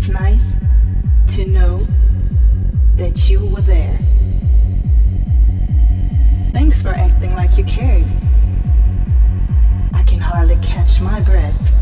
It's nice to know that you were there. Thanks for acting like you cared. I can hardly catch my breath.